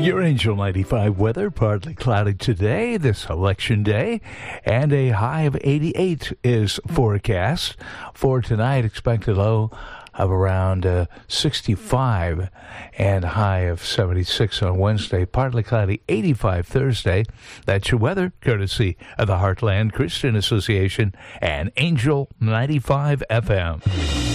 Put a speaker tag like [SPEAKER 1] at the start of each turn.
[SPEAKER 1] Your Angel 95 weather, partly cloudy today, this election day, and a high of 88 is forecast. For tonight, expected low of around 65 and high of 76 on Wednesday. Partly cloudy, 85 Thursday. That's your weather, courtesy of the Heartland Christian Association and Angel 95 FM.